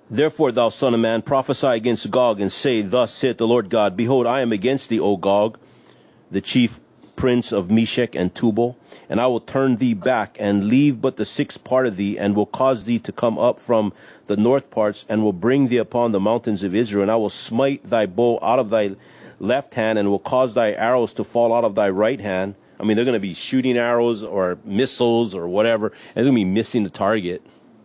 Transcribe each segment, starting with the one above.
Therefore, thou son of man, prophesy against Gog, and say, Thus saith the Lord God, Behold, I am against thee, O Gog, the chief prince of Meshech and Tubal, and I will turn thee back, and leave but the sixth part of thee, and will cause thee to come up from the north parts, and will bring thee upon the mountains of Israel, and I will smite thy bow out of thy left hand, and will cause thy arrows to fall out of thy right hand. I mean, they're going to be shooting arrows or missiles or whatever, and they're going to be missing the target.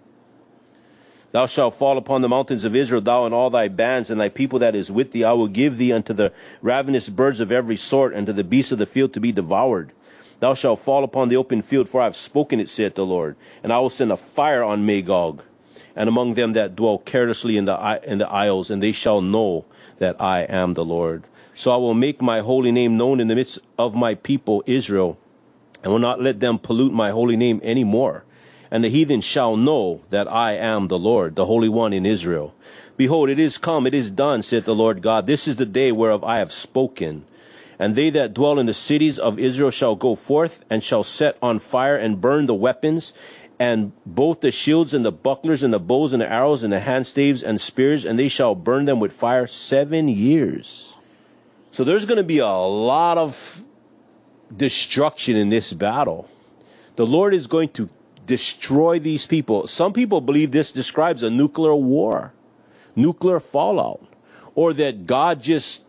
Thou shalt fall upon the mountains of Israel, thou and all thy bands, and thy people that is with thee. I will give thee unto the ravenous birds of every sort, and to the beasts of the field to be devoured. Thou shalt fall upon the open field, for I have spoken it, saith the Lord. And I will send a fire on Magog, and among them that dwell carelessly in the isles, and they shall know that I am the Lord. So I will make my holy name known in the midst of my people Israel, and will not let them pollute my holy name any more. And the heathen shall know that I am the Lord, the Holy One in Israel. Behold, it is come, it is done, saith the Lord God. This is the day whereof I have spoken. And they that dwell in the cities of Israel shall go forth, and shall set on fire and burn the weapons, and both the shields and the bucklers and the bows and the arrows and the handstaves and spears, and they shall burn them with fire 7 years. So there's going to be a lot of destruction in this battle. The Lord is going to destroy these people. Some people believe this describes a nuclear war, nuclear fallout, or that God just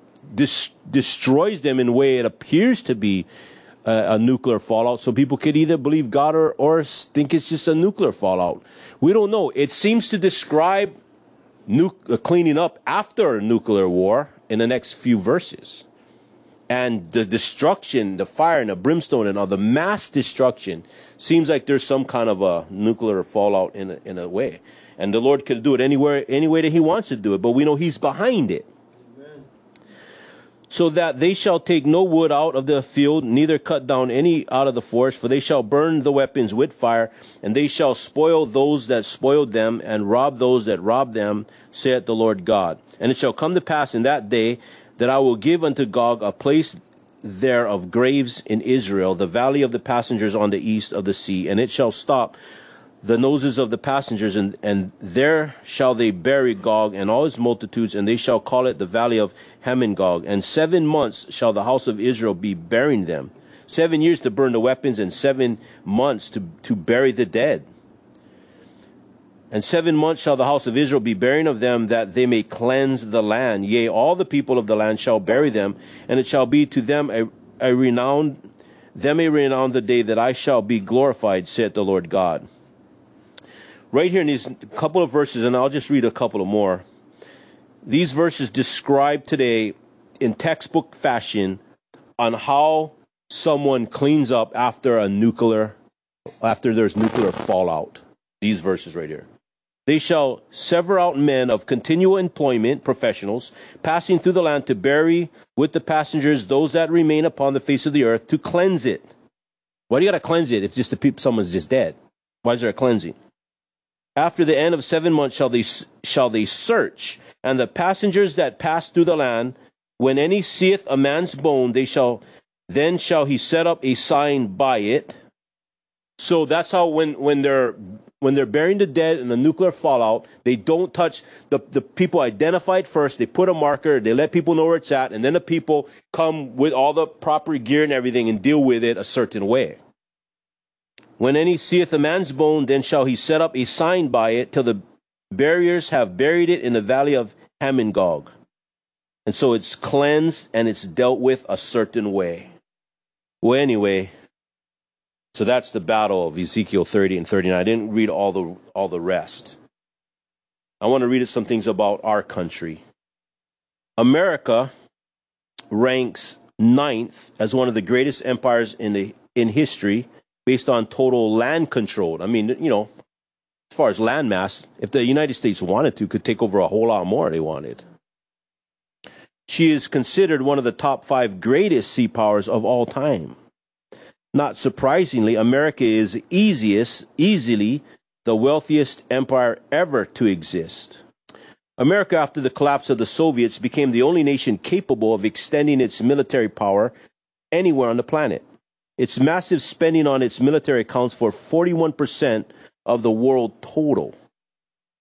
destroys them in a way it appears to be a nuclear fallout. So people could either believe God or think it's just a nuclear fallout. We don't know. It seems to describe cleaning up after a nuclear war in the next few verses. And the destruction, the fire and the brimstone and all the mass destruction seems like there's some kind of a nuclear fallout in a way. And the Lord could do it any way that he wants to do it. But we know he's behind it. Amen. So that they shall take no wood out of the field, neither cut down any out of the forest, for they shall burn the weapons with fire, and they shall spoil those that spoiled them, and rob those that robbed them, saith the Lord God. And it shall come to pass in that day that I will give unto Gog a place there of graves in Israel, the valley of the passengers on the east of the sea, and it shall stop the noses of the passengers, and there shall they bury Gog and all his multitudes, and they shall call it the valley of Hamon-Gog. And 7 months shall the house of Israel be burying them. 7 years to burn the weapons, and 7 months to bury the dead. And 7 months shall the house of Israel be burying of them, that they may cleanse the land. Yea, all the people of the land shall bury them, and it shall be to them a renown the day that I shall be glorified, saith the Lord God. Right here in these couple of verses, and I'll just read a couple of more. These verses describe today in textbook fashion on how someone cleans up after there's nuclear fallout. These verses right here. They shall sever out men of continual employment, professionals, passing through the land to bury with the passengers those that remain upon the face of the earth, to cleanse it. Why do you got to cleanse it if just someone's just dead? Why is there a cleansing? After the end of 7 months shall they search, and the passengers that pass through the land, when any seeth a man's bone, then shall he set up a sign by it. So that's how when they're burying the dead in the nuclear fallout, they don't touch the people identified first. They put a marker, they let people know where it's at, and then the people come with all the proper gear and everything and deal with it a certain way. When any seeth a man's bone, then shall he set up a sign by it, till the buriers have buried it in the valley of Hamon-Gog. And so it's cleansed and it's dealt with a certain way. Well, anyway, so that's the battle of Ezekiel 30 and 39. I didn't read all the rest. I want to read some things about our country. America ranks 9th as one of the greatest empires in history, based on total land control. I mean, as far as land mass, if the United States wanted to, could take over a whole lot more they wanted. She is considered one of the top 5 greatest sea powers of all time. Not surprisingly, America is easily the wealthiest empire ever to exist. America, after the collapse of the Soviets, became the only nation capable of extending its military power anywhere on the planet. Its massive spending on its military accounts for 41% of the world total.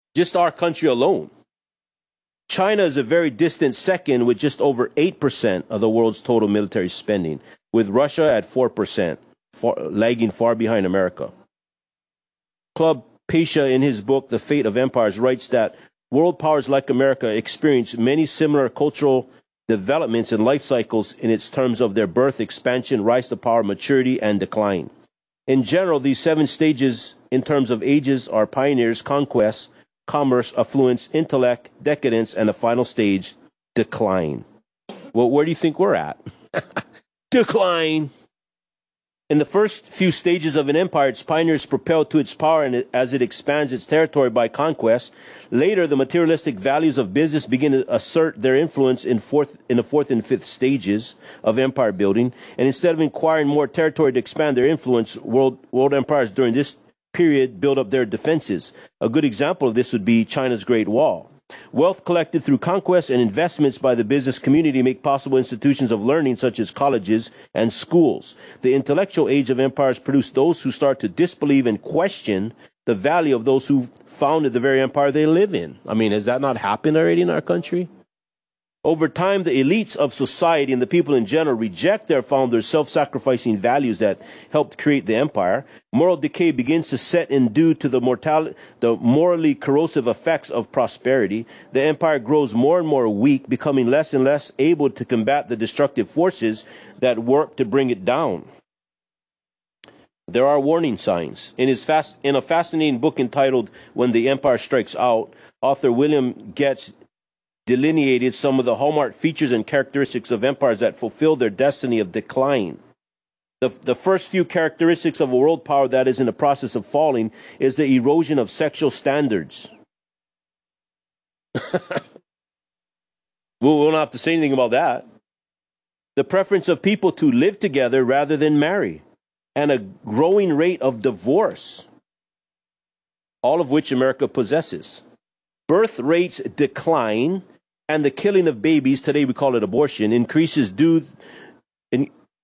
Just our country alone. China is a very distant second with just over 8% of the world's total military spending, with Russia at 4%, lagging far behind America. Club Pasha, in his book, The Fate of Empires, writes that world powers like America experience many similar cultural developments and life cycles in its terms of their birth, expansion, rise to power, maturity, and decline. In general, these 7 stages in terms of ages are pioneers, conquest, commerce, affluence, intellect, decadence, and the final stage, decline. Well, where do you think we're at? Decline. In the first few stages of an empire, its pioneers propelled to its power and as it expands its territory by conquest. Later, the materialistic values of business begin to assert their influence in the fourth and fifth stages of empire building. And instead of acquiring more territory to expand their influence, world empires during this period build up their defenses. A good example of this would be China's Great Wall. Wealth collected through conquest and investments by the business community make possible institutions of learning such as colleges and schools. The intellectual age of empires produced those who start to disbelieve and question the value of those who founded the very empire they live in. I mean, has that not happened already in our country? Over time, the elites of society and the people in general reject their founders' self-sacrificing values that helped create the empire. Moral decay begins to set in due to the morally corrosive effects of prosperity. The empire grows more and more weak, becoming less and less able to combat the destructive forces that work to bring it down. There are warning signs. In a fascinating book entitled When the Empire Strikes Out, author William Getz delineated some of the hallmark features and characteristics of empires that fulfill their destiny of decline. The first few characteristics of a world power that is in the process of falling is the erosion of sexual standards. We don't have to say anything about that. The preference of people to live together rather than marry, and a growing rate of divorce, all of which America possesses. Birth rates decline, and the killing of babies, today we call it abortion, increases the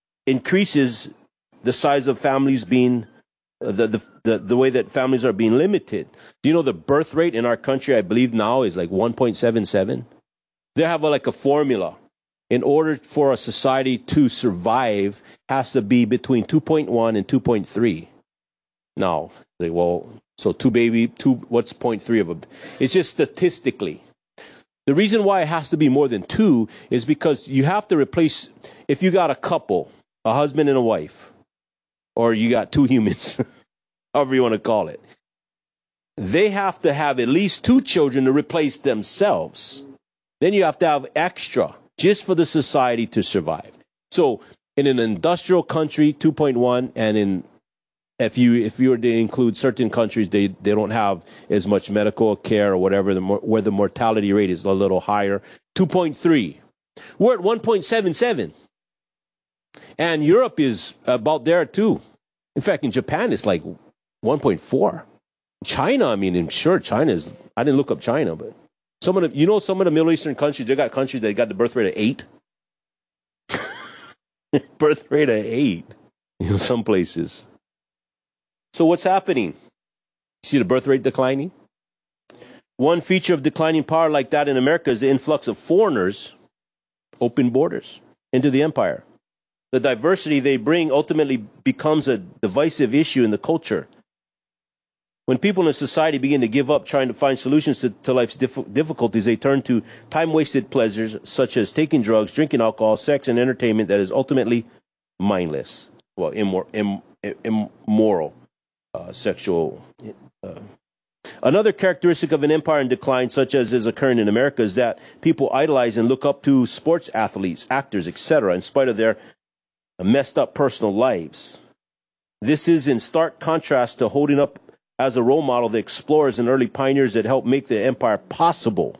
size of families being, the way that families are being limited. Do you know the birth rate in our country, I believe now, is like 1.77? They have like a formula. In order for a society to survive, has to be between 2.1 and 2.3. Now, well, so what's 0.3 of a? It's just statistically. The reason why it has to be more than 2 is because you have to replace, if you got a couple, a husband and a wife, or you got 2 humans, however you want to call it, they have to have at least 2 children to replace themselves. Then you have to have extra just for the society to survive. So in an industrial country, 2.1, and if you were to include certain countries, they don't have as much medical care or whatever, where the mortality rate is a little higher, 2.3. We're at 1.77. And Europe is about there too. In fact, in Japan, it's like 1.4. China, I mean, I'm sure China is, I didn't look up China, but some of the Middle Eastern countries, they got countries that got the birth rate of 8. Birth rate of 8. Some places. So what's happening? You see the birth rate declining? One feature of declining power like that in America is the influx of foreigners, open borders, into the empire. The diversity they bring ultimately becomes a divisive issue in the culture. When people in a society begin to give up trying to find solutions to life's difficulties, they turn to time-wasted pleasures such as taking drugs, drinking alcohol, sex, and entertainment that is ultimately mindless. Well, immoral. Sexual. Another characteristic of an empire in decline, such as is occurring in America, is that people idolize and look up to sports athletes, actors, etc., in spite of their messed up personal lives. This is in stark contrast to holding up as a role model the explorers and early pioneers that helped make the empire possible.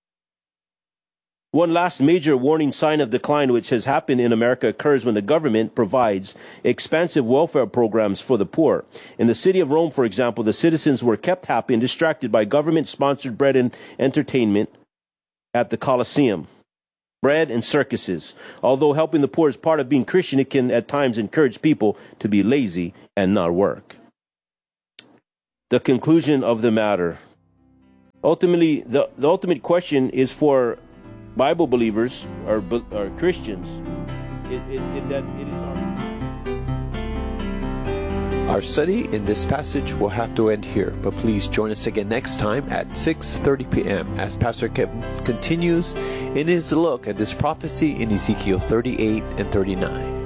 One last major warning sign of decline which has happened in America occurs when the government provides expansive welfare programs for the poor. In the city of Rome, for example, the citizens were kept happy and distracted by government-sponsored bread and entertainment at the Colosseum. Bread and circuses. Although helping the poor is part of being Christian, it can at times encourage people to be lazy and not work. The conclusion of the matter. ultimately, the ultimate question is for Bible believers or Christians. That it is Our study in this passage will have to end here, but please join us again next time at 6:30 p.m. as Pastor Kevin continues in his look at this prophecy in Ezekiel 38 and 39.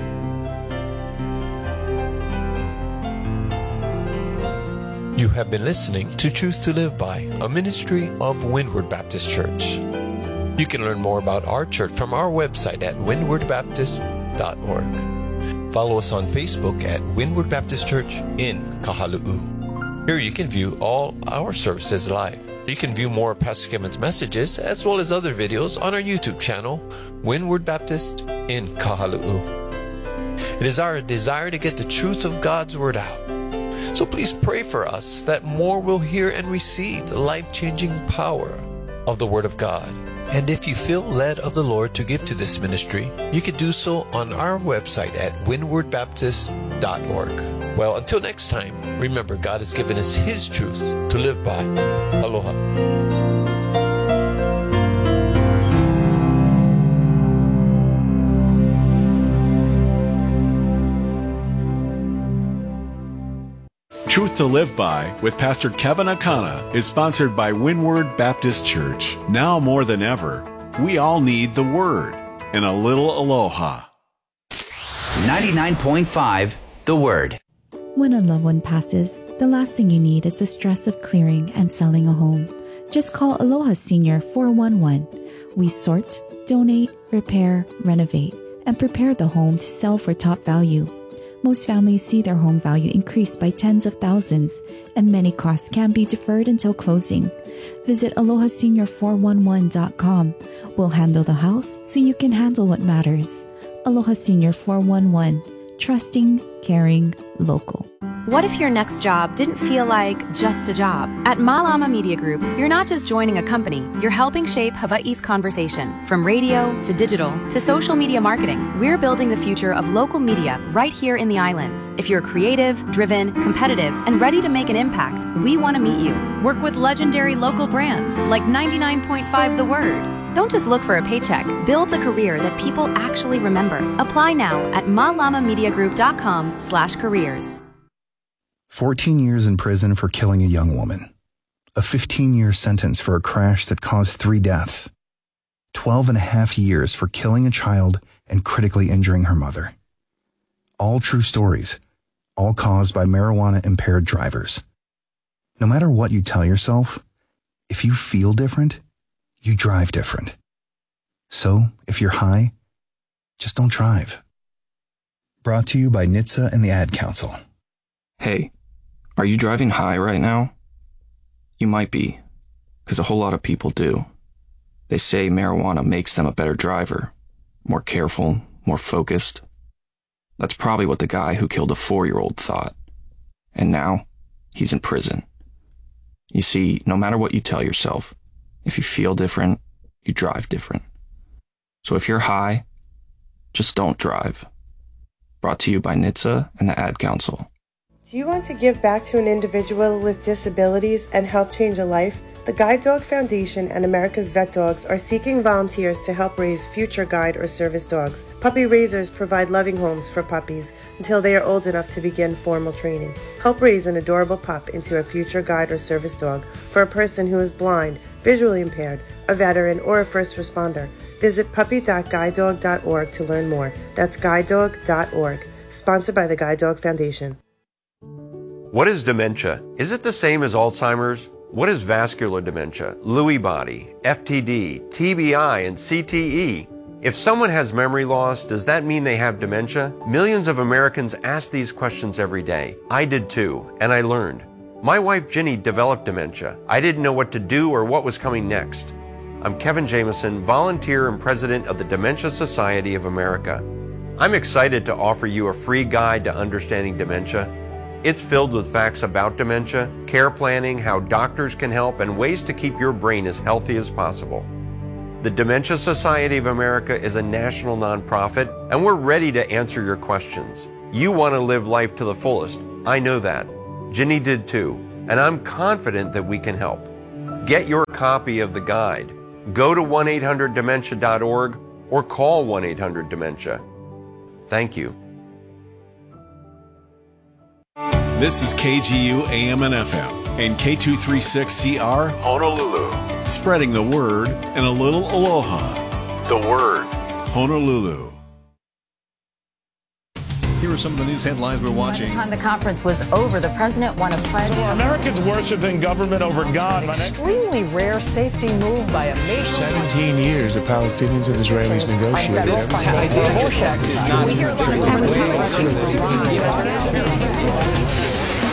You have been listening to Truth to Live By, a ministry of Windward Baptist Church. You can learn more about our church from our website at windwardbaptist.org. Follow us on Facebook at Windward Baptist Church in Kahalu'u. Here you can view all our services live. You can view more of Pastor Kevin's messages as well as other videos on our YouTube channel, Windward Baptist in Kahalu'u. It is our desire to get the truth of God's Word out. So please pray for us that more will hear and receive the life-changing power of the Word of God. And if you feel led of the Lord to give to this ministry, you can do so on our website at windwardbaptist.org. Well, until next time, remember God has given us His truth to live by. Aloha. Truth to Live By with Pastor Kevin Akana is sponsored by Windward Baptist Church. Now more than ever, we all need the Word and a little aloha. 99.5 The Word. When a loved one passes, the last thing you need is the stress of clearing and selling a home. Just call Aloha Senior 411. We sort, donate, repair, renovate, and prepare the home to sell for top value. Most families see their home value increase by tens of thousands, and many costs can be deferred until closing. Visit AlohaSenior411.com. We'll handle the house so you can handle what matters. Aloha Senior 411. Trusting, caring, local. What if your next job didn't feel like just a job? At Malama Media Group, you're not just joining a company, you're helping shape Hawaii's conversation. From radio to digital to social media marketing, we're building the future of local media right here in the islands. If you're creative, driven, competitive, and ready to make an impact, we want to meet you. Work with legendary local brands like 99.5 The Word. Don't just look for a paycheck. Build a career that people actually remember. Apply now at malamamediagroup.com/careers. 14 years in prison for killing a young woman. A 15-year sentence for a crash that caused 3 deaths. 12 and a half years for killing a child and critically injuring her mother. All true stories, all caused by marijuana-impaired drivers. No matter what you tell yourself, if you feel different, you drive different. So, if you're high, just don't drive. Brought to you by NHTSA and the Ad Council. Hey, are you driving high right now? You might be, because a whole lot of people do. They say marijuana makes them a better driver, more careful, more focused. That's probably what the guy who killed a 4-year-old thought. And now, he's in prison. You see, no matter what you tell yourself, if you feel different, you drive different. So if you're high, just don't drive. Brought to you by NHTSA and the Ad Council. Do you want to give back to an individual with disabilities and help change a life? The Guide Dog Foundation and America's Vet Dogs are seeking volunteers to help raise future guide or service dogs. Puppy raisers provide loving homes for puppies until they are old enough to begin formal training. Help raise an adorable pup into a future guide or service dog for a person who is blind, visually impaired, a veteran, or a first responder. Visit puppy.guidedog.org to learn more. That's guidedog.org. Sponsored by the Guide Dog Foundation. What is dementia? Is it the same as Alzheimer's? What is vascular dementia, Lewy body, FTD, TBI, and CTE? If someone has memory loss, does that mean they have dementia? Millions of Americans ask these questions every day. I did too, and I learned. My wife Ginny developed dementia. I didn't know what to do or what was coming next. I'm Kevin Jameson, volunteer and president of the Dementia Society of America. I'm excited to offer you a free guide to understanding dementia. It's filled with facts about dementia, care planning, how doctors can help, and ways to keep your brain as healthy as possible. The Dementia Society of America is a national nonprofit, and we're ready to answer your questions. You want to live life to the fullest. I know that. Ginny did too, and I'm confident that we can help. Get your copy of the guide. Go to 1-800-DEMENTIA.org or call 1-800-DEMENTIA. Thank you. This is KGU AM and FM and K236CR Honolulu. Spreading the word and a little aloha. The Word, Honolulu. Here are some of the news headlines we're watching. By the time the conference was over, the president won a pledge. So Americans worshiping government over God. An extremely rare safety move by a nation. 17 years the Palestinians and Israelis negotiated. We hear a lot of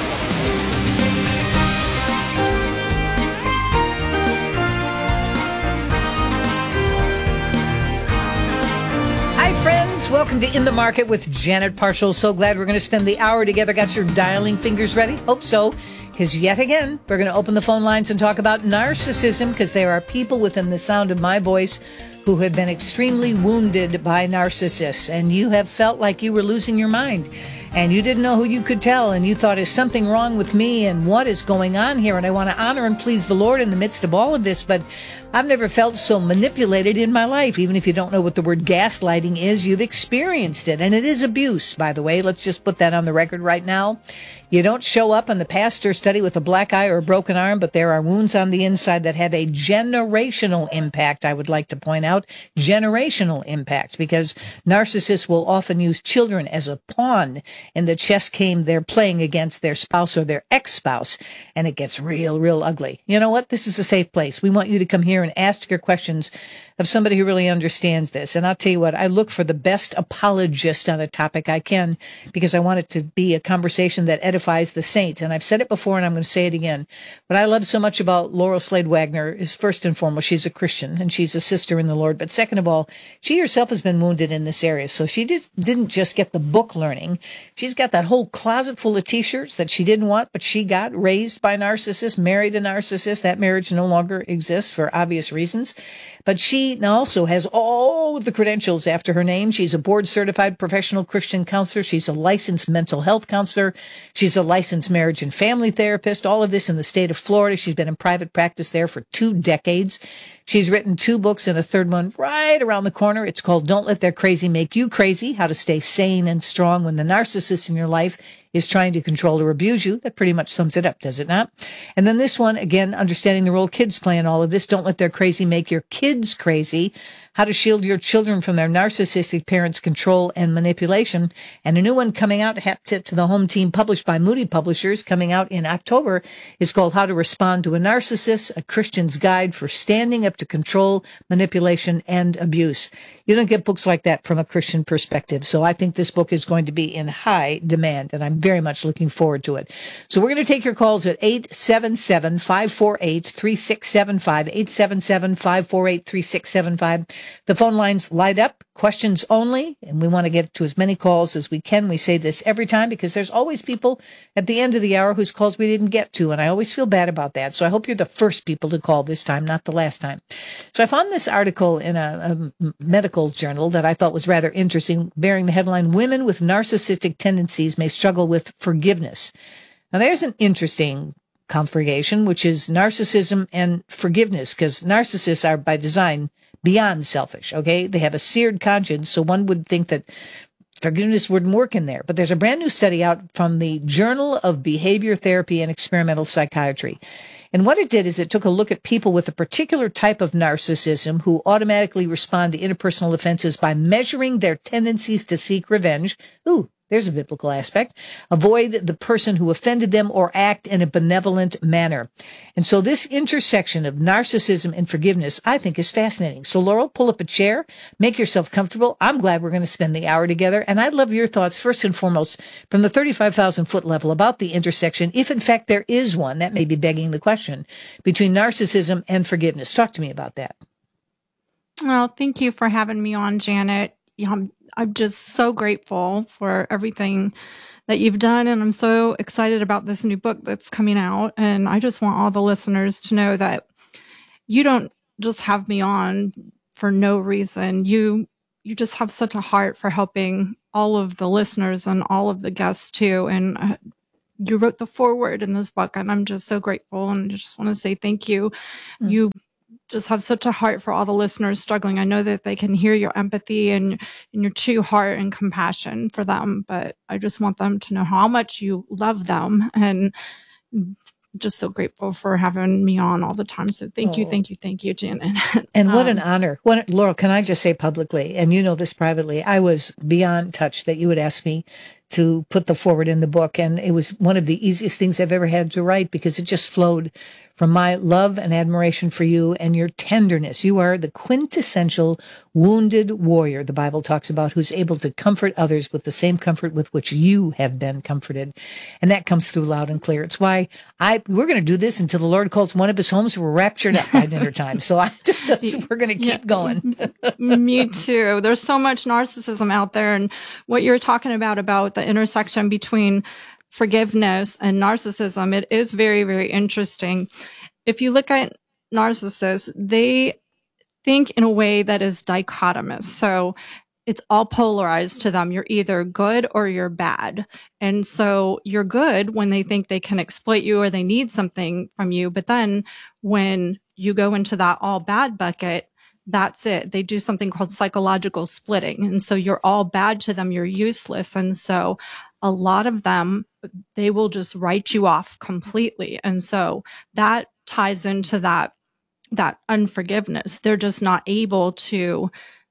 friends, welcome to In the Market with Janet Parshall. So glad we're going to spend the hour together. Got your dialing fingers ready? Hope so. Because yet again, we're going to open the phone lines and talk about narcissism, because there are people within the sound of my voice who have been extremely wounded by narcissists, and you have felt like you were losing your mind. And you didn't know who you could tell, and you thought, is something wrong with me, and what is going on here? And I want to honor and please the Lord in the midst of all of this, but I've never felt so manipulated in my life. Even if you don't know what the word gaslighting is, you've experienced it. And it is abuse, by the way. Let's just put that on the record right now. You don't show up on the pastor study with a black eye or a broken arm, but there are wounds on the inside that have a generational impact, I would like to point out. Generational impact, because narcissists will often use children as a pawn in the chess game they're playing against their spouse or their ex-spouse, and it gets real ugly. You know what? This is a safe place. We want you to come here and ask your questions of somebody who really understands this. And I'll tell you what, I look for the best apologist on a topic I can, because I want it to be a conversation that edifies the saint. And I've said it before, and I'm going to say it again. What I love so much about Laurel Slade Wagner is, first and foremost, she's a Christian and she's a sister in the Lord. But second of all, she herself has been wounded in this area. So she didn't just get the book learning. She's got that whole closet full of T-shirts that she didn't want, but she got raised by narcissists, married a narcissist. That marriage no longer exists for obvious reasons. But she now also has all of the credentials after her name. She's a board-certified professional Christian counselor. She's a licensed mental health counselor. She's a licensed marriage and family therapist. All of this in the state of Florida. She's been in private practice there for 2 decades. She's written 2 books and a third one right around the corner. It's called Don't Let Their Crazy Make You Crazy, How to Stay Sane and Strong When the Narcissist in Your Life is Trying to Control or Abuse You. That pretty much sums it up, does it not? And then this one, again, Understanding the Role Kids Play in All of This. Don't Let Their Crazy Make Your Kids Crazy. How to Shield Your Children from Their Narcissistic Parents' Control and Manipulation. And a new one coming out, hat tip to the home team, published by Moody Publishers, coming out in October, is called How to Respond to a Narcissist, A Christian's Guide for Standing Up to Control, Manipulation, and Abuse. You don't get books like that from a Christian perspective. So I think this book is going to be in high demand, and I'm very much looking forward to it. So we're going to take your calls at 877-548-3675, 877-548-3675. The phone lines light up, questions only, and we want to get to as many calls as we can. We say this every time because there's always people at the end of the hour whose calls we didn't get to, and I always feel bad about that. So I hope you're the first people to call this time, not the last time. So I found this article in a medical journal that I thought was rather interesting, bearing the headline, Women with Narcissistic Tendencies May Struggle with Forgiveness. Now there's an interesting conflagration, which is narcissism and forgiveness, because narcissists are by design beyond selfish, okay? They have a seared conscience, so one would think that forgiveness wouldn't work in there. But there's a brand new study out from the Journal of Behavior Therapy and Experimental Psychiatry. And what it did is it took a look at people with a particular type of narcissism who automatically respond to interpersonal offenses by measuring their tendencies to seek revenge. Ooh, there's a biblical aspect. Avoid the person who offended them or act in a benevolent manner. And so this intersection of narcissism and forgiveness, I think, is fascinating. So Laurel, pull up a chair, make yourself comfortable. I'm glad we're going to spend the hour together. And I'd love your thoughts, first and foremost, from the 35,000 foot level about the intersection, if in fact there is one, that may be begging the question, between narcissism and forgiveness. Talk to me about that. Well, thank you for having me on, Janet. I'm just so grateful for everything that you've done, and I'm so excited about this new book that's coming out. And I just want all the listeners to know that you don't just have me on for no reason. You just have such a heart for helping all of the listeners and all of the guests too. And you wrote the foreword in this book, and I'm just so grateful. And I just want to say thank you. You just have such a heart for all the listeners struggling. I know that they can hear your empathy and your true heart and compassion for them, but I just want them to know how much you love them, and just so grateful for having me on all the time. So thank you, Janet. And what an honor. Laurel, can I just say publicly, and you know this privately, I was beyond touched that you would ask me to put the forward in the book. And it was one of the easiest things I've ever had to write, because it just flowed from my love and admiration for you and your tenderness. You are the quintessential wounded warrior, the Bible talks about, who's able to comfort others with the same comfort with which you have been comforted. And that comes through loud and clear. It's why we're going to do this until the Lord calls one of his homes. We're raptured up by dinner time. So we're going to keep going. Me too. There's so much narcissism out there. And what you're talking about the intersection between forgiveness and narcissism, it is very, very interesting. If you look at narcissists, they think in a way that is dichotomous. So it's all polarized to them. You're either good or you're bad. And so you're good when they think they can exploit you or they need something from you. But then when you go into that all bad bucket, that's it. They do something called psychological splitting. And so you're all bad to them. You're useless. And so a lot of them, they will just write you off completely. And so that ties into that unforgiveness. They're just not able to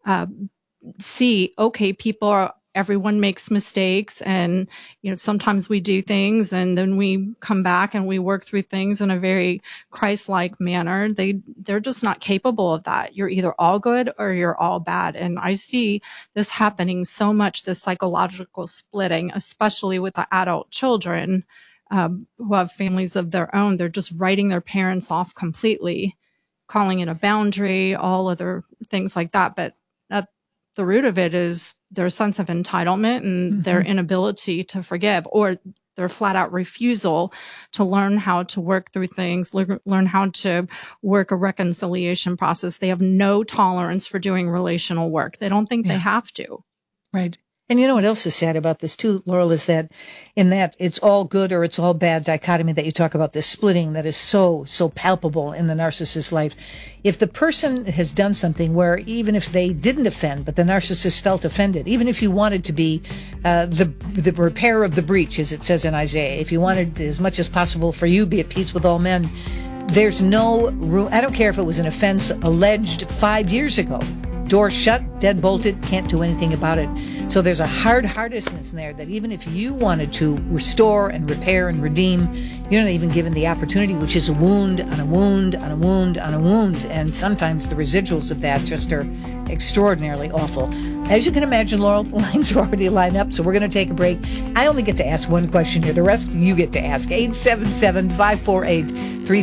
see, okay, everyone makes mistakes, and sometimes we do things and then we come back and we work through things in a very Christ-like manner. They're just not capable of that. You're either all good or you're all bad. And I see this happening so much, this psychological splitting, especially with the adult children who have families of their own. They're just writing their parents off completely, calling it a boundary, all other things like that. But at the root of it is their sense of entitlement and their inability to forgive, or their flat out refusal to learn how to work through things, learn how to work a reconciliation process. They have no tolerance for doing relational work. They don't think they have to. Right. And you know what else is sad about this too, Laurel, is that in that it's all good or it's all bad dichotomy that you talk about, this splitting that is so palpable in the narcissist's life. If the person has done something where even if they didn't offend, but the narcissist felt offended, even if you wanted to be the repairer of the breach, as it says in Isaiah, if you wanted as much as possible for you be at peace with all men, there's no room. I don't care if it was an offense alleged 5 years ago. Door shut, dead bolted, can't do anything about it. So there's a hard-heartedness in there that even if you wanted to restore and repair and redeem, you're not even given the opportunity, which is a wound on a wound on a wound on a wound. And sometimes the residuals of that just are extraordinarily awful. As you can imagine, Laurel, the lines are already lined up, so we're going to take a break. I only get to ask one question here. The rest you get to ask. 877-548-3675.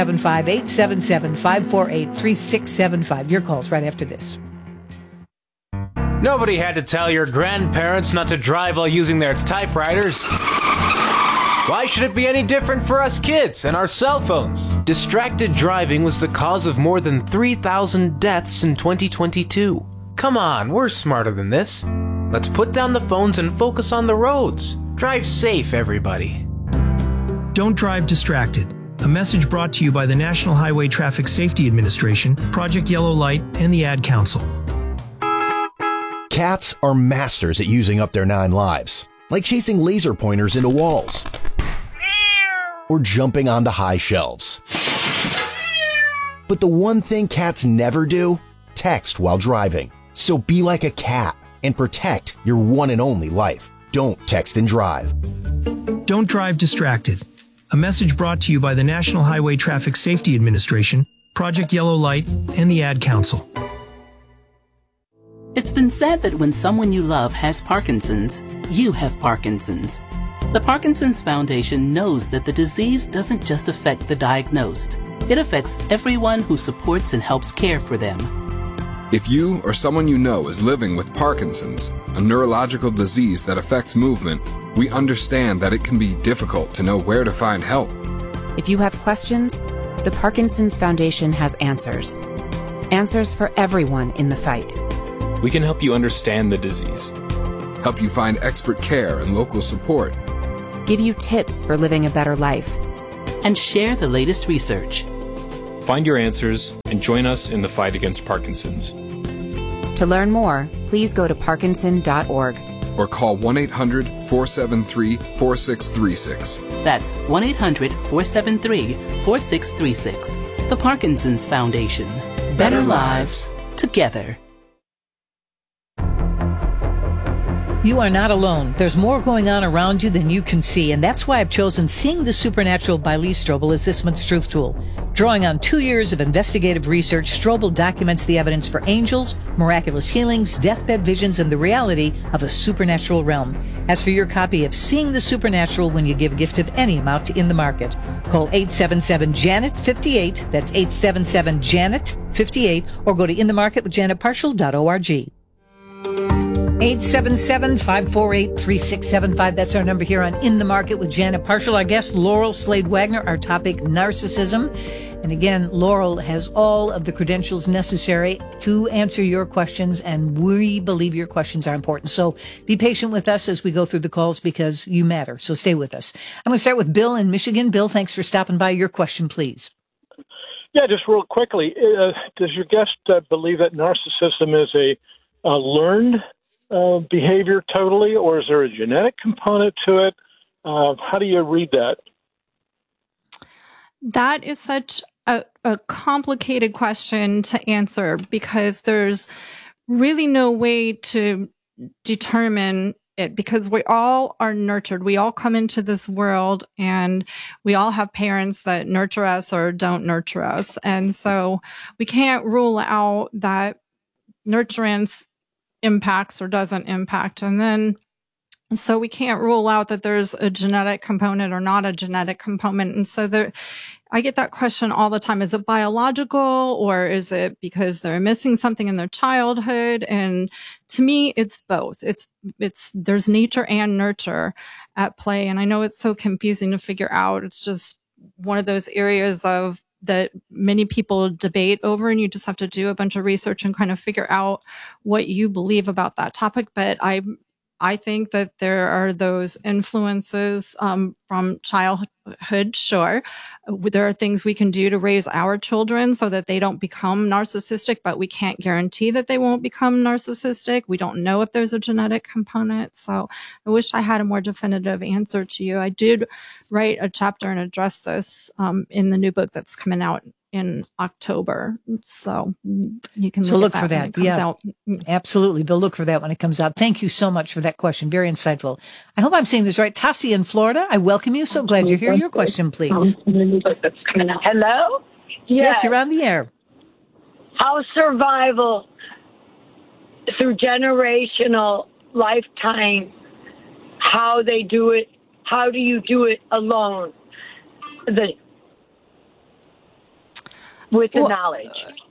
877-548-3675. Your calls right after this. Nobody had to tell your grandparents not to drive while using their typewriters. Why should it be any different for us kids and our cell phones? Distracted driving was the cause of more than 3,000 deaths in 2022. Come on, we're smarter than this. Let's put down the phones and focus on the roads. Drive safe, everybody. Don't drive distracted. A message brought to you by the National Highway Traffic Safety Administration, Project Yellow Light, and the Ad Council. Cats are masters at using up their 9 lives, like chasing laser pointers into walls or jumping onto high shelves. But the one thing cats never do? Text while driving. So be like a cat and protect your one and only life. Don't text and drive. Don't drive distracted. A message brought to you by the National Highway Traffic Safety Administration, Project Yellow Light, and the Ad Council. It's been said that when someone you love has Parkinson's, you have Parkinson's. The Parkinson's Foundation knows that the disease doesn't just affect the diagnosed. It affects everyone who supports and helps care for them. If you or someone you know is living with Parkinson's, a neurological disease that affects movement, we understand that it can be difficult to know where to find help. If you have questions, the Parkinson's Foundation has answers. Answers for everyone in the fight. We can help you understand the disease, help you find expert care and local support, give you tips for living a better life, and share the latest research. Find your answers and join us in the fight against Parkinson's. To learn more, please go to parkinson.org. Or call 1-800-473-4636. That's 1-800-473-4636. The Parkinson's Foundation. Better lives together. You are not alone. There's more going on around you than you can see, and that's why I've chosen Seeing the Supernatural by Lee Strobel as this month's Truth Tool. Drawing on 2 years of investigative research, Strobel documents the evidence for angels, miraculous healings, deathbed visions, and the reality of a supernatural realm. As for your copy of Seeing the Supernatural when you give a gift of any amount to In the Market, call 877-JANET-58, that's 877-JANET-58, or go to inthemarketwithjanetparshall.org. 877-548-3675. That's our number here on In the Market with Janet Parshall. Our guest, Laurel Slade Wagner. Our topic, narcissism. And again, Laurel has all of the credentials necessary to answer your questions, and we believe your questions are important. So be patient with us as we go through the calls because you matter. So stay with us. I'm going to start with Bill in Michigan. Bill, thanks for stopping by. Your question, please. Yeah, just real quickly. Does your guest believe that narcissism is a learned behavior totally, or is there a genetic component to it? How do you read that? That is such a complicated question to answer because there's really no way to determine it because we all are nurtured. We all come into this world and we all have parents that nurture us or don't nurture us. And so we can't rule out that nurturance impacts or doesn't impact. And then, so we can't rule out that there's a genetic component or not a genetic component. And so I get that question all the time. Is it biological or is it because they're missing something in their childhood? And to me, it's both. There's nature and nurture at play. And I know it's so confusing to figure out. It's just one of those areas that many people debate over, and you just have to do a bunch of research and kind of figure out what you believe about that topic. But I think that there are those influences from childhood, sure. There are things we can do to raise our children so that they don't become narcissistic, but we can't guarantee that they won't become narcissistic. We don't know if there's a genetic component. So I wish I had a more definitive answer to you. I did write a chapter and address this in the new book that's coming out in October. So you can look for that. Yeah, out. Absolutely. Bill, look for that when it comes out. Thank you so much for that question. Very insightful. I hope I'm saying this right. Tassia in Florida, I welcome you. So glad you're here. Your question, please. Hello? Yes, you're on the air. How survival through generational lifetime, how they do it, how do you do it alone? With the knowledge.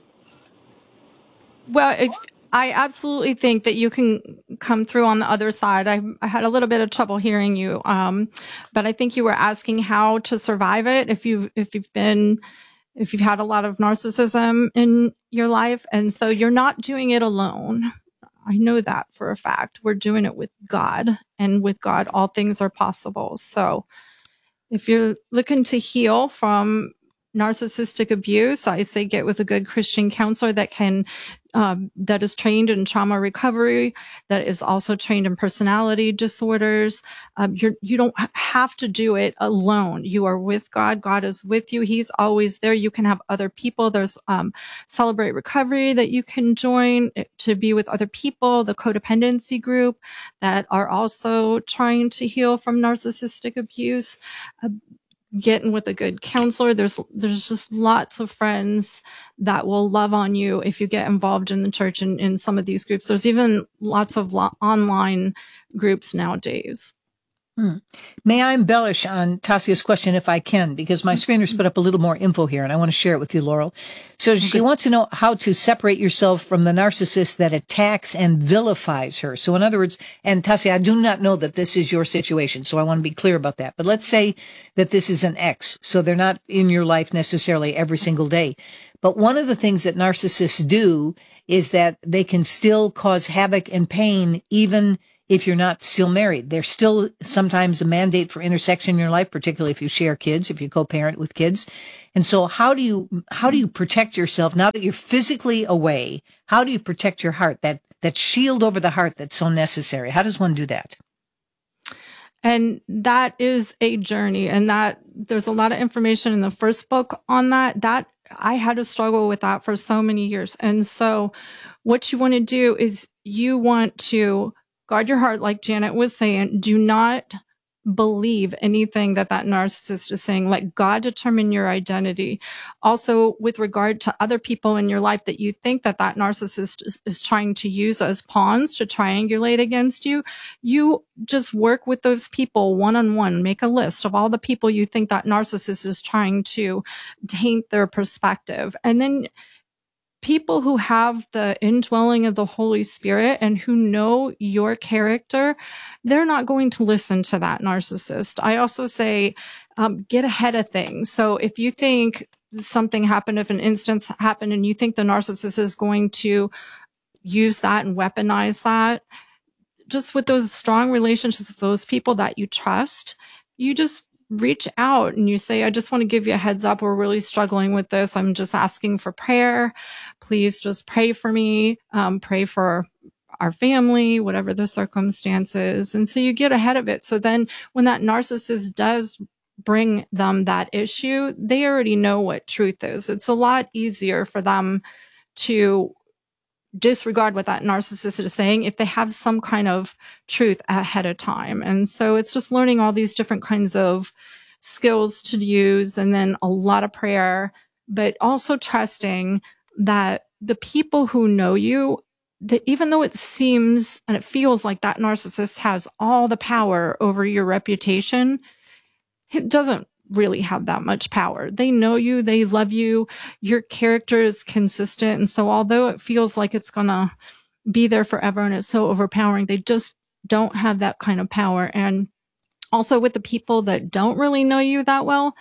Well, I absolutely think that you can come through on the other side. I had a little bit of trouble hearing you, but I think you were asking how to survive it if you've had a lot of narcissism in your life, and so you're not doing it alone. I know that for a fact. We're doing it with God, and with God, all things are possible. So, if you're looking to heal from narcissistic abuse, I say get with a good Christian counselor that is trained in trauma recovery, that is also trained in personality disorders. You don't have to do it alone. You are with God. God is with you. He's always there. You can have other people. There's Celebrate Recovery that you can join to be with other people, the codependency group that are also trying to heal from narcissistic abuse. Getting with a good counselor. There's just lots of friends that will love on you if you get involved in the church and in some of these groups. There's even lots of online groups nowadays. May I embellish on Tassia's question if I can, because my screener's put up a little more info here and I want to share it with you, Laurel. So she wants to know how to separate yourself from the narcissist that attacks and vilifies her. So in other words, and Tassia, I do not know that this is your situation, so I want to be clear about that. But let's say that this is an ex, so they're not in your life necessarily every single day. But one of the things that narcissists do is that they can still cause havoc and pain even if you're not still married. There's still sometimes a mandate for intersection in your life, particularly if you share kids, if you co-parent with kids. And so how do you protect yourself now that you're physically away? How do you protect your heart, that shield over the heart that's so necessary? How does one do that? And that is a journey, and that there's a lot of information in the first book on that I had to struggle with that for so many years. And so what you want to do is you want to guard your heart, like Janet was saying. Do not believe anything that narcissist is saying. Let God determine your identity. Also, with regard to other people in your life that you think that narcissist is trying to use as pawns to triangulate against you, you just work with those people one-on-one. Make a list of all the people you think that narcissist is trying to taint their perspective. And then people who have the indwelling of the Holy Spirit and who know your character, they're not going to listen to that narcissist. I also say, get ahead of things. So if you think something happened, if an instance happened and you think the narcissist is going to use that and weaponize that, just with those strong relationships with those people that you trust, you just reach out and you say, I just want to give you a heads up. We're really struggling with this. I'm just asking for prayer. Please just pray for me. Pray for our family, whatever the circumstances. And so you get ahead of it. So then when that narcissist does bring them that issue, they already know what truth is. It's a lot easier for them to disregard what that narcissist is saying if they have some kind of truth ahead of time. And so it's just learning all these different kinds of skills to use, and then a lot of prayer, but also trusting that the people who know you, that even though it seems and it feels like that narcissist has all the power over your reputation, it doesn't really have that much power. They know you, they love you, your character is consistent. And so although it feels like it's going to be there forever and it's so overpowering, they just don't have that kind of power. And also with the people that don't really know you that well,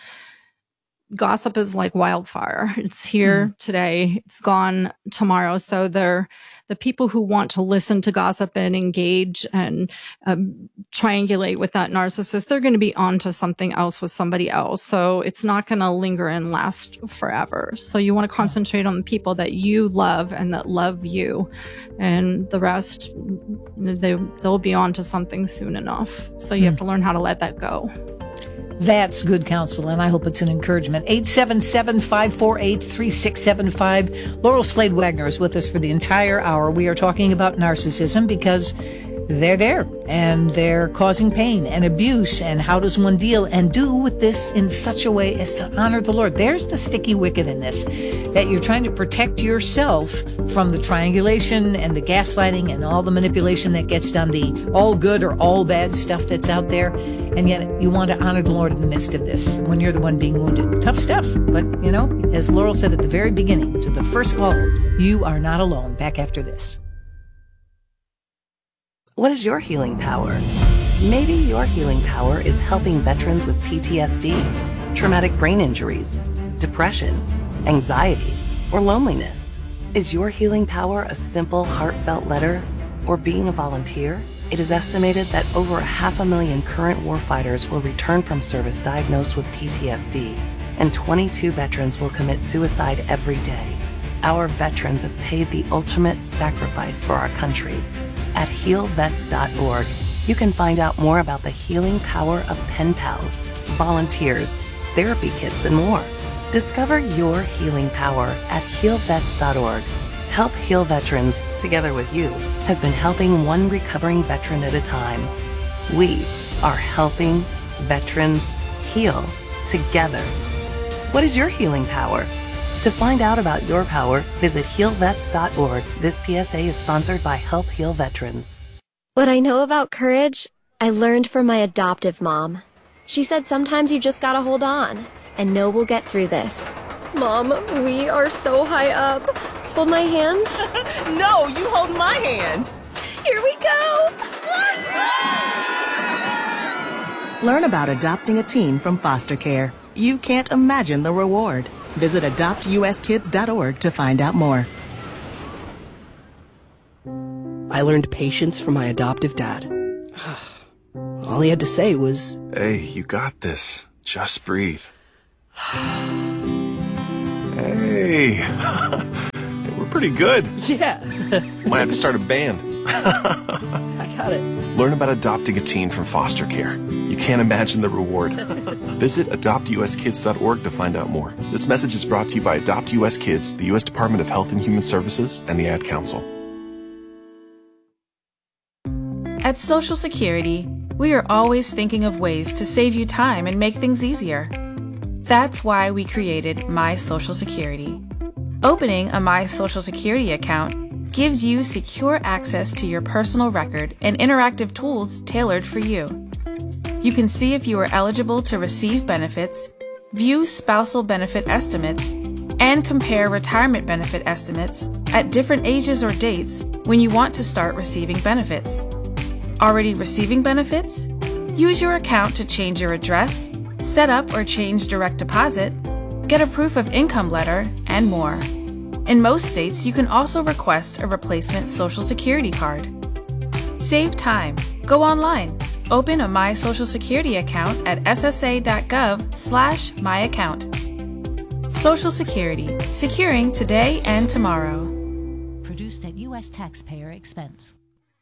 gossip is like wildfire. It's here today, it's gone tomorrow. So the people who want to listen to gossip and engage and triangulate with that narcissist, they're going to be onto something else with somebody else. So it's not going to linger and last forever. So you want to concentrate on the people that you love and that love you, and the rest, they'll be onto something soon enough. So you have to learn how to let that go. That's good counsel, and I hope it's an encouragement. 877-548-3675. Laurel Slade Wagner is with us for the entire hour. We are talking about narcissism because they're there, and they're causing pain and abuse, and how does one deal and do with this in such a way as to honor the Lord? There's the sticky wicket in this, that you're trying to protect yourself from the triangulation and the gaslighting and all the manipulation that gets done, the all good or all bad stuff that's out there, and yet you want to honor the Lord in the midst of this when you're the one being wounded. Tough stuff, but, you know, as Laurel said at the very beginning to the first caller, you are not alone. Back after this. What is your healing power? Maybe your healing power is helping veterans with PTSD, traumatic brain injuries, depression, anxiety, or loneliness. Is your healing power a simple, heartfelt letter or being a volunteer? It is estimated that over 500,000 current warfighters will return from service diagnosed with PTSD, and 22 veterans will commit suicide every day. Our veterans have paid the ultimate sacrifice for our country. At healvets.org, you can find out more about the healing power of pen pals, volunteers, therapy kits, and more. Discover your healing power at healvets.org. Help Heal Veterans, together with you, has been helping one recovering veteran at a time. We are helping veterans heal together. What is your healing power? To find out about your power, visit healvets.org. This PSA is sponsored by Help Heal Veterans. What I know about courage, I learned from my adoptive mom. She said sometimes you just gotta hold on and know we'll get through this. Mom, we are so high up. Hold my hand. No, you hold my hand. Here we go. Learn about adopting a teen from foster care. You can't imagine the reward. Visit adoptuskids.org to find out more. I learned patience from my adoptive dad. All he had to say was, "Hey, you got this. Just breathe." Hey, we're pretty good. Yeah. Might have to start a band. I got it. Learn about adopting a teen from foster care. You can't imagine the reward. Visit adoptuskids.org to find out more. This message is brought to you by Adopt US Kids, the U.S. Department of Health and Human Services, and the Ad Council. At Social Security, we are always thinking of ways to save you time and make things easier. That's why we created My Social Security. Opening a My Social Security account gives you secure access to your personal record and interactive tools tailored for you. You can see if you are eligible to receive benefits, view spousal benefit estimates, and compare retirement benefit estimates at different ages or dates when you want to start receiving benefits. Already receiving benefits? Use your account to change your address, set up or change direct deposit, get a proof of income letter, and more. In most states, you can also request a replacement Social Security card. Save time. Go online. Open a My Social Security account at ssa.gov/myaccount. Social Security. Securing today and tomorrow. Produced at U.S. taxpayer expense.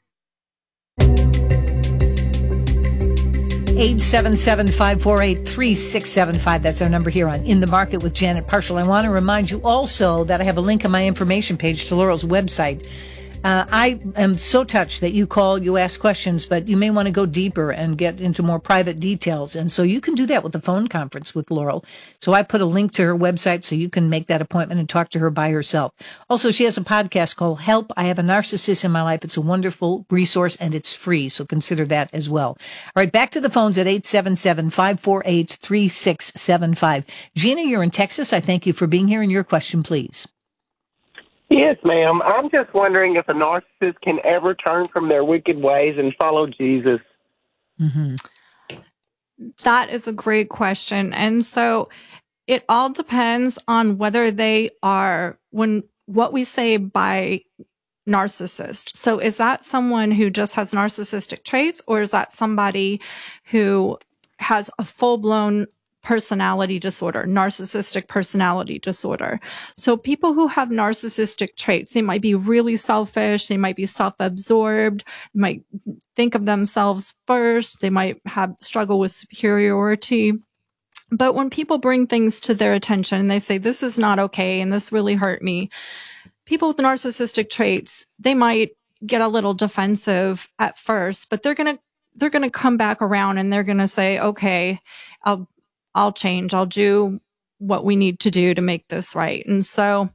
877-548-3675. That's our number here on In the Market with Janet Parshall. I want to remind you also that I have a link on my information page to Laurel's website. I am so touched that you call, you ask questions, but you may want to go deeper and get into more private details. And so you can do that with the phone conference with Laurel. So I put a link to her website so you can make that appointment and talk to her by herself. Also, she has a podcast called Help, I Have a Narcissist in My Life. It's a wonderful resource and it's free. So consider that as well. All right, back to the phones at 877-548-3675. Gina, you're in Texas. I thank you for being here and your question, please. Yes, ma'am. I'm just wondering if a narcissist can ever turn from their wicked ways and follow Jesus. Mm-hmm. That is a great question. And so it all depends on whether they are, what we say by narcissist. So is that someone who just has narcissistic traits, or is that somebody who has a full-blown personality disorder, narcissistic personality disorder? So people who have narcissistic traits, they might be really selfish, they might be self-absorbed, they might think of themselves first, they might struggle with superiority. But when people bring things to their attention, they say, this is not okay and this really hurt me. People with narcissistic traits, they might get a little defensive at first, but they're going to come back around and they're going to say, okay, I'll change. I'll do what we need to do to make this right. And so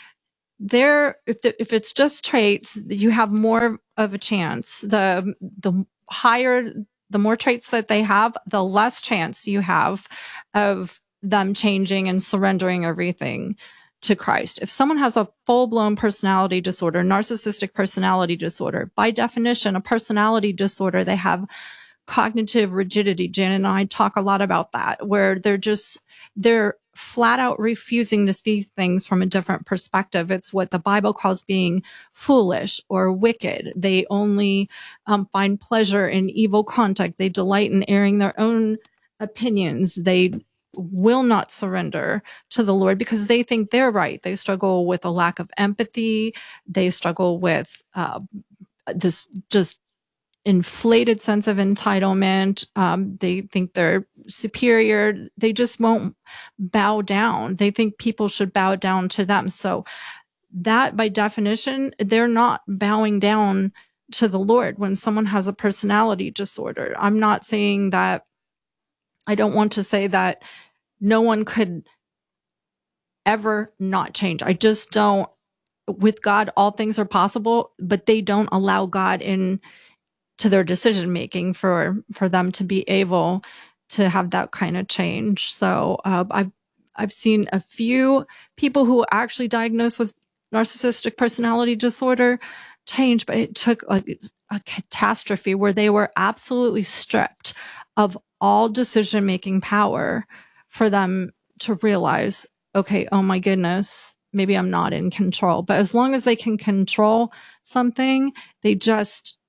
if it's just traits, you have more of a chance. The more traits that they have, the less chance you have of them changing and surrendering everything to Christ. If someone has a full-blown personality disorder, narcissistic personality disorder, by definition, a personality disorder, they have cognitive rigidity. Janet and I talk a lot about that, where they're flat out refusing to see things from a different perspective. It's what the Bible calls being foolish or wicked. They only find pleasure in evil conduct. They delight in airing their own opinions. They will not surrender to the Lord because they think they're right. They struggle with a lack of empathy. They struggle with this just inflated sense of entitlement. They think they're superior. They just won't bow down. They think people should bow down to them. So that, by definition, they're not bowing down to the Lord when someone has a personality disorder. I'm not saying that, I don't want to say that no one could ever not change. I just don't. With God, all things are possible, but they don't allow God in to their decision making for them to be able to have that kind of change. So I've seen a few people who are actually diagnosed with narcissistic personality disorder change, but it took a catastrophe where they were absolutely stripped of all decision making power for them to realize, okay, oh my goodness, maybe I'm not in control. But as long as they can control something,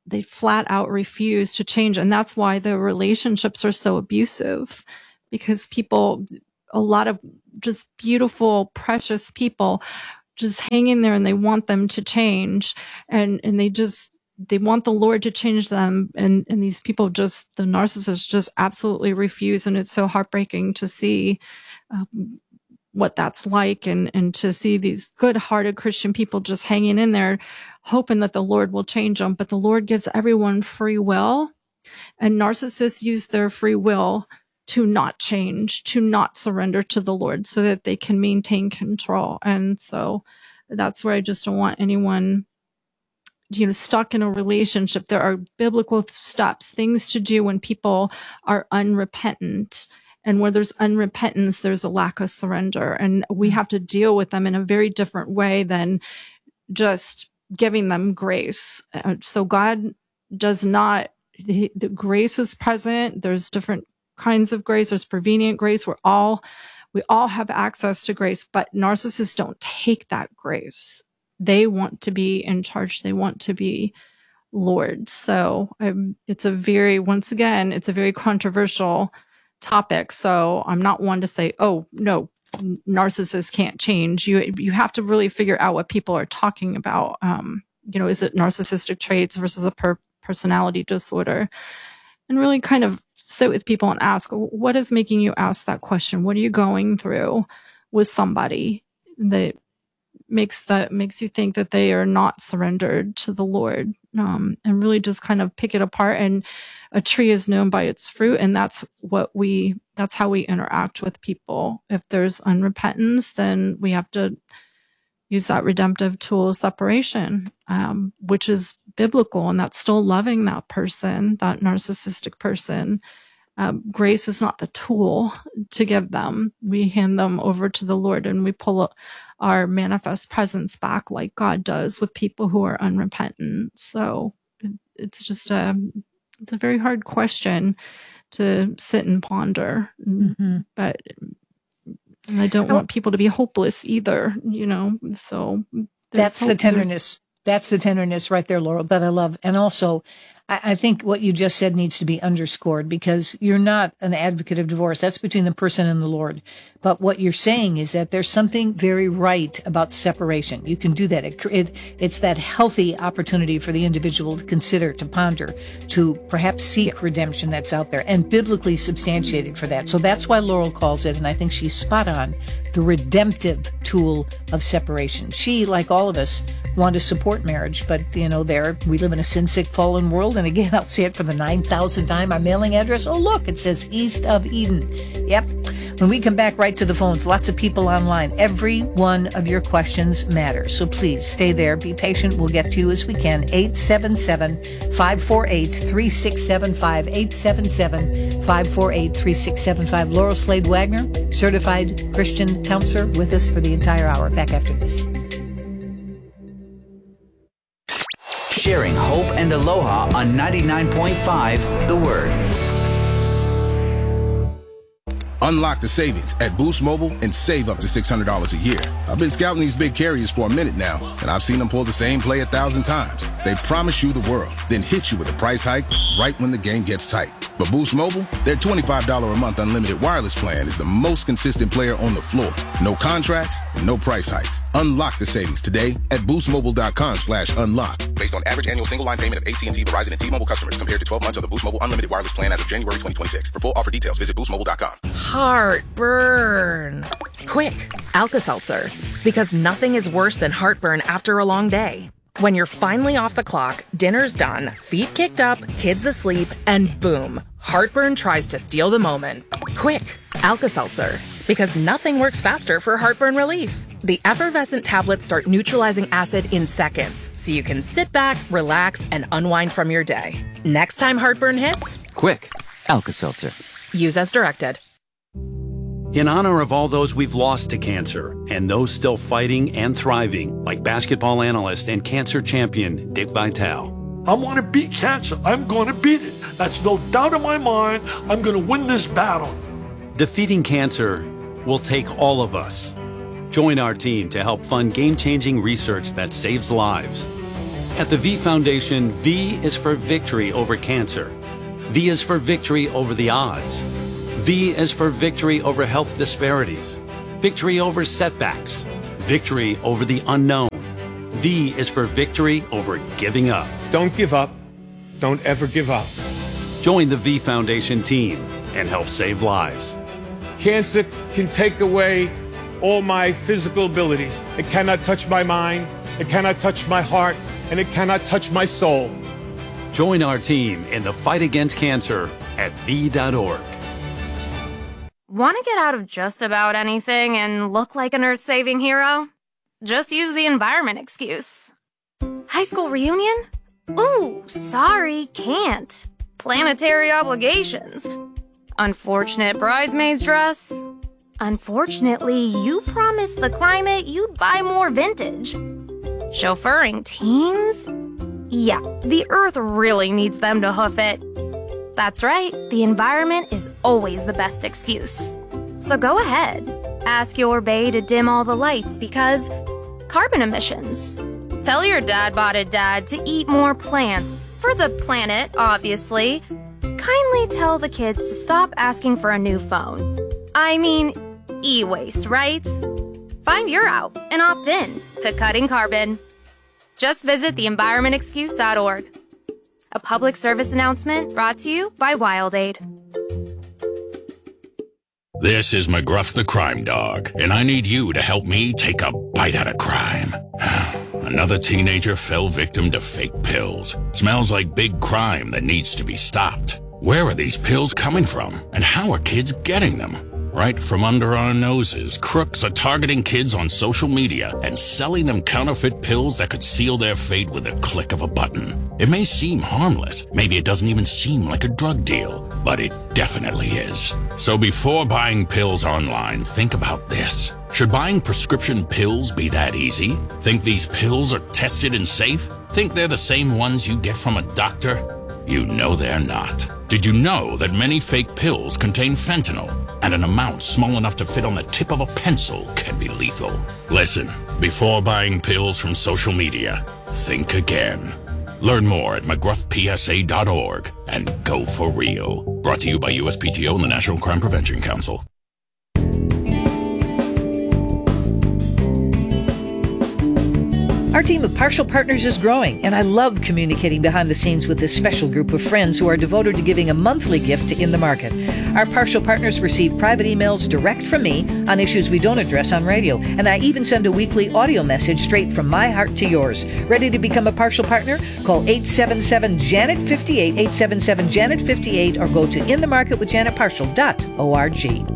they flat out refuse to change. And that's why the relationships are so abusive, because people, a lot of just beautiful, precious people just hang in there and they want them to change. And they want the Lord to change them. And these people just, the narcissists just absolutely refuse. And it's so heartbreaking to see what that's like, and to see these good-hearted Christian people just hanging in there, hoping that the Lord will change them. But the Lord gives everyone free will, and narcissists use their free will to not change, to not surrender to the Lord so that they can maintain control. And so that's where I just don't want anyone, stuck in a relationship. There are biblical steps, things to do when people are unrepentant. And where there's unrepentance, there's a lack of surrender. And we have to deal with them in a very different way than just giving them grace. So God does not, the grace is present. There's different kinds of grace. There's prevenient grace. We all have access to grace, but narcissists don't take that grace. They want to be in charge. They want to be Lord. So it's a very controversial topic. So I'm not one to say, oh, no, narcissists can't change. You have to really figure out what people are talking about. Is it narcissistic traits versus a personality disorder? And really kind of sit with people and ask, what is making you ask that question? What are you going through with somebody that makes you think that they are not surrendered to the Lord? And really just kind of pick it apart. And a tree is known by its fruit, and that's how we interact with people. If there's unrepentance, then we have to use that redemptive tool of separation, which is biblical, and that's still loving that person, that narcissistic person. Grace is not the tool to give them. We hand them over to the Lord, and we pull our manifest presence back like God does with people who are unrepentant. So it's just it's a very hard question to sit and ponder. Mm-hmm. But I don't want people to be hopeless either, so that's the tenderness. That's the tenderness right there, Laurel, that I love. And also, I think what you just said needs to be underscored, because you're not an advocate of divorce. That's between the person and the Lord. But what you're saying is that there's something very right about separation. You can do that. It's that healthy opportunity for the individual to consider, to ponder, to perhaps seek redemption that's out there, and biblically substantiated for that. So that's why Laurel calls it, and I think she's spot on, the redemptive tool of separation. She, like all of us, want to support marriage, but we live in a sin-sick, fallen world. And again, I'll say it for the 9,000th time, our mailing address. Oh, look, it says East of Eden. Yep. When we come back, right to the phones, lots of people online. Every one of your questions matters. So please stay there. Be patient. We'll get to you as we can. 877-548-3675. 877-548-3675. Laurel Slade Wagner, certified Christian counselor, with us for the entire hour. Back after this. Sharing hope and aloha on 99.5 The Word. Unlock the savings at Boost Mobile and save up to $600 a year. I've been scouting these big carriers for a minute now, and I've seen them pull the same play 1,000 times. They promise you the world, then hit you with a price hike right when the game gets tight. But Boost Mobile, their $25 a month unlimited wireless plan is the most consistent player on the floor. No contracts, no price hikes. Unlock the savings today at boostmobile.com/unlock. Based on average annual single line payment of AT&T, Verizon, and T-Mobile customers compared to 12 months of the Boost Mobile unlimited wireless plan as of January 2026. For full offer details, visit boostmobile.com. Heartburn. Quick, Alka-Seltzer. Because nothing is worse than heartburn after a long day. When you're finally off the clock, dinner's done, feet kicked up, kids asleep, and boom, heartburn tries to steal the moment. Quick, Alka-Seltzer. Because nothing works faster for heartburn relief. The effervescent tablets start neutralizing acid in seconds, so you can sit back, relax, and unwind from your day. Next time heartburn hits, quick, Alka-Seltzer. Use as directed. In honor of all those we've lost to cancer and those still fighting and thriving, like basketball analyst and cancer champion Dick Vitale. I want to beat cancer. I'm going to beat it. That's no doubt in my mind. I'm going to win this battle. Defeating cancer will take all of us. Join our team to help fund game-changing research that saves lives. At the V Foundation, V is for victory over cancer. V is for victory over the odds. V is for victory over health disparities, victory over setbacks, victory over the unknown. V is for victory over giving up. Don't give up. Don't ever give up. Join the V Foundation team and help save lives. Cancer can take away all my physical abilities. It cannot touch my mind, it cannot touch my heart, and it cannot touch my soul. Join our team in the fight against cancer at V.org. Want to get out of just about anything and look like an earth-saving hero? Just use the environment excuse. High school reunion? Ooh, sorry, can't. Planetary obligations. Unfortunate bridesmaid's dress. Unfortunately, you promised the climate you'd buy more vintage. Chauffeuring teens? Yeah, the earth really needs them to hoof it. That's right, the environment is always the best excuse. So go ahead, ask your bae to dim all the lights because carbon emissions. Tell your dad-botted dad to eat more plants, for the planet, obviously. Kindly tell the kids to stop asking for a new phone. I mean, e-waste, right? Find your out and opt in to cutting carbon. Just visit theenvironmentexcuse.org. A public service announcement brought to you by WildAid. This is McGruff the Crime Dog, and I need you to help me take a bite out of crime. Another teenager fell victim to fake pills. Smells like big crime that needs to be stopped. Where are these pills coming from, and how are kids getting them? Right from under our noses, crooks are targeting kids on social media and selling them counterfeit pills that could seal their fate with a click of a button. It may seem harmless, maybe it doesn't even seem like a drug deal, but it definitely is. So before buying pills online, think about this. Should buying prescription pills be that easy? Think these pills are tested and safe? Think they're the same ones you get from a doctor? You know they're not. Did you know that many fake pills contain fentanyl, and an amount small enough to fit on the tip of a pencil can be lethal? Listen, before buying pills from social media, think again. Learn more at mcgruffpsa.org and go for real. Brought to you by USPTO and the National Crime Prevention Council. Our team of Partial Partners is growing, and I love communicating behind the scenes with this special group of friends who are devoted to giving a monthly gift to In the Market. Our Partial Partners receive private emails direct from me on issues we don't address on radio, and I even send a weekly audio message straight from my heart to yours. Ready to become a Partial Partner? Call 877-JANET-58, 877-JANET-58, or go to inthemarketwithjanetparshall.org.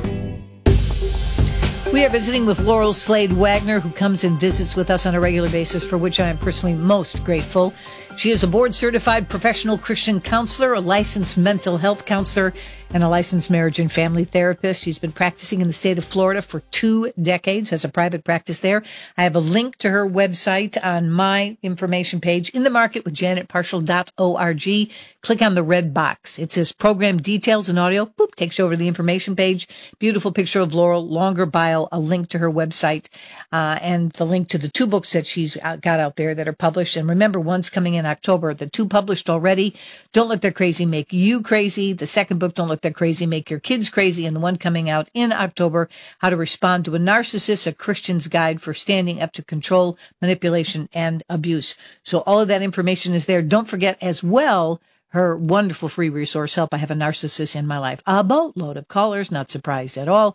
We are visiting with Laurel Slade Wagner, who comes and visits with us on a regular basis, for which I am personally most grateful. She is a board-certified professional Christian counselor, a licensed mental health counselor, and a licensed marriage and family therapist. She's been practicing in the state of Florida for 2 decades, has a private practice there. I have a link to her website on my information page, inthemarketwithjanetparshall.org. Click on the red box. It says program details and audio. Boop, takes you over to the information page. Beautiful picture of Laurel, longer bio, a link to her website, and the link to the 2 books that she's got out there that are published. And remember, one's coming in October. The 2 published already. Don't Let Their Crazy Make You Crazy. The second book, Don't Let Their Crazy Make Your Kids Crazy. And the one coming out in October, How to Respond to a Narcissist, a Christian's Guide for Standing Up to Control, Manipulation, and Abuse. So all of that information is there. Don't forget as well her wonderful free resource, Help I Have a Narcissist in My Life. A boatload of callers, not surprised at all.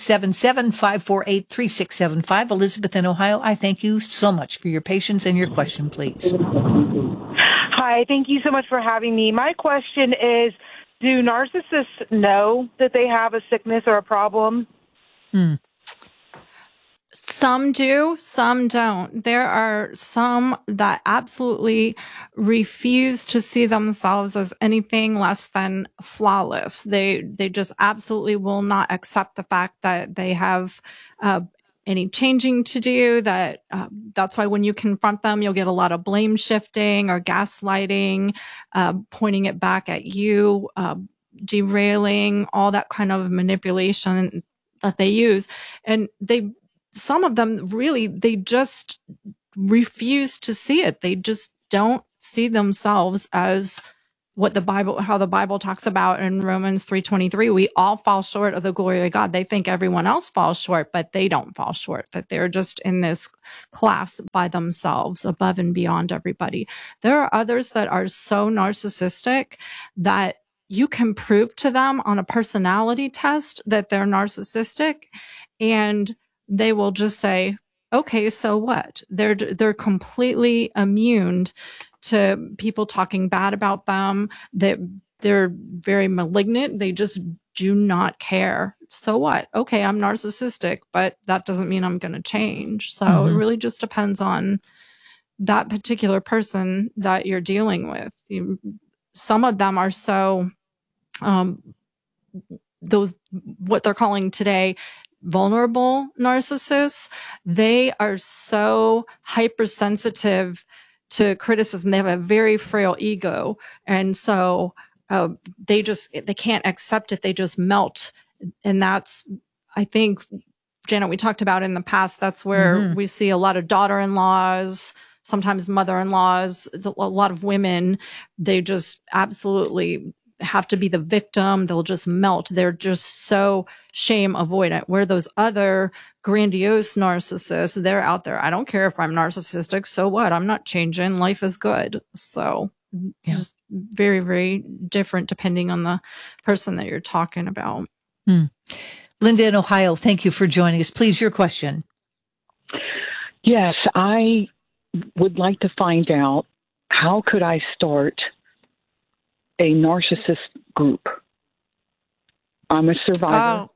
877-548-3675. Elizabeth in Ohio, I thank you so much for your patience and your question, please. Hi, thank you so much for having me. My question is, do narcissists know that they have a sickness or a problem? Some do, some don't. There are some that absolutely refuse to see themselves as anything less than flawless. They just absolutely will not accept the fact that they have any changing to do. That's why when you confront them, you'll get a lot of blame shifting or gaslighting, pointing it back at you, derailing, all that kind of manipulation that they use. And some of them really, they just refuse to see it. They just don't see themselves as how the Bible talks about in Romans 3:23. We all fall short of the glory of God. They think everyone else falls short, but they don't fall short, that they're just in this class by themselves, above and beyond everybody. There are others that are so narcissistic that you can prove to them on a personality test that they're narcissistic, and they will just say, okay, so what? They're completely immune to people talking bad about them. They're very malignant. They just do not care. So what? Okay, I'm narcissistic, but that doesn't mean I'm going to change. So it really just depends on that particular person that you're dealing with. Some of them are so, those, what they're calling today, vulnerable narcissists, they are so hypersensitive to criticism. They have a very frail ego. And so they can't accept it. They just melt. And that's, I think, Janet, we talked about in the past, that's where we see a lot of daughter-in-laws, sometimes mother-in-laws, a lot of women, they just absolutely have to be the victim. They'll just melt. They're just so shame avoidant. Where those other grandiose narcissists, they're out there. I don't care if I'm narcissistic. So what? I'm not changing. Life is good. So just very, very different depending on the person that you're talking about. Linda in Ohio, thank you for joining us. Please, your question. Yes, I would like to find out, how could I start a narcissist group? I'm a survivor.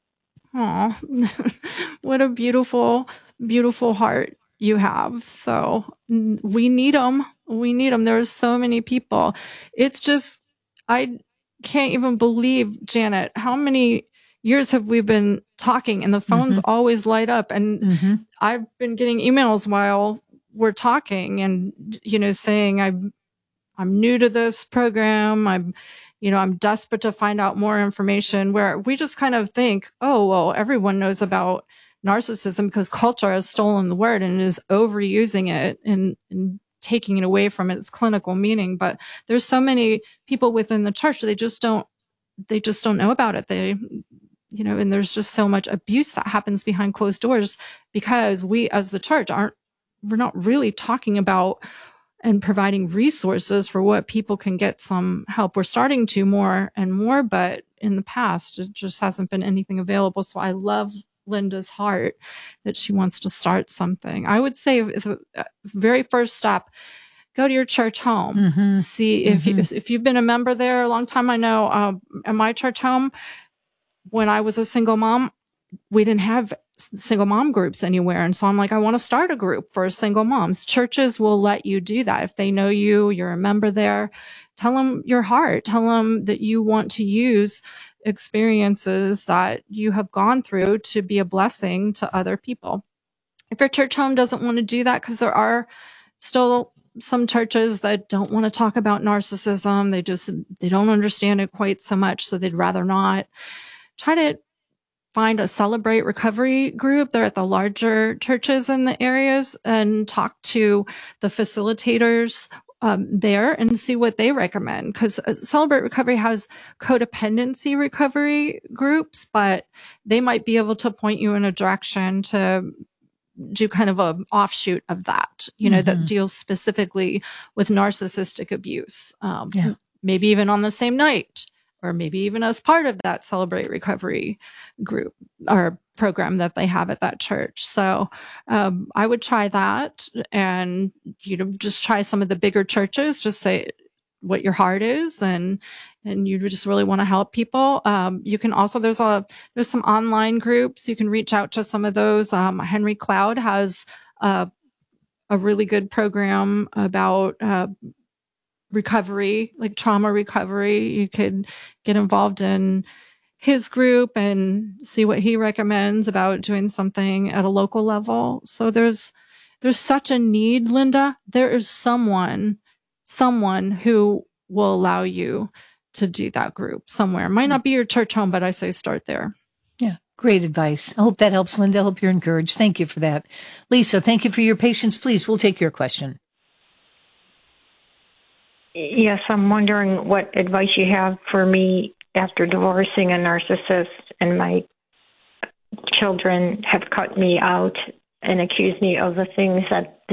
Oh, what a beautiful, beautiful heart you have. So we need them. We need them. There's so many people. It's just, I can't even believe, Janet, how many years have we been talking and the phones always light up. And I've been getting emails while we're talking and, saying I'm new to this program. I'm desperate to find out more information, where we just kind of think, oh, well, everyone knows about narcissism because culture has stolen the word and is overusing it and taking it away from its clinical meaning. But there's so many people within the church, they just don't know about it. And there's just so much abuse that happens behind closed doors because we as the church we're not really talking about and providing resources for what people can get some help. We're starting to more and more, but in the past, it just hasn't been anything available. So I love Linda's heart that she wants to start something. I would say the very first step, go to your church home. See if you've been a member there a long time. I know at my church home, when I was a single mom, we didn't have single mom groups anywhere. And so I'm like, I want to start a group for single moms. Churches will let you do that. If they know you're a member there, tell them your heart. Tell them that you want to use experiences that you have gone through to be a blessing to other people. If your church home doesn't want to do that, because there are still some churches that don't want to talk about narcissism. They don't understand it quite so much. So they'd rather not. Try to find a Celebrate Recovery group. They're at the larger churches in the areas, and talk to the facilitators there and see what they recommend. Because Celebrate Recovery has codependency recovery groups, but they might be able to point you in a direction to do kind of an offshoot of that, that deals specifically with narcissistic abuse. Maybe even on the same night, or maybe even as part of that Celebrate Recovery group or program that they have at that church. So I would try that, and just try some of the bigger churches. Just say what your heart is, and you just really want to help people. You can also there's some online groups. You can reach out to some of those. Henry Cloud has a really good program about recovery, like trauma recovery. You could get involved in his group and see what he recommends about doing something at a local level. So there's such a need, Linda. There is someone who will allow you to do that group somewhere. Might not be your church home, but I say start there. Yeah. Great advice. I hope that helps, Linda. I hope you're encouraged. Thank you for that. Lisa, thank you for your patience. Please, we'll take your question. Yes, I'm wondering what advice you have for me after divorcing a narcissist, and my children have cut me out and accused me of the things that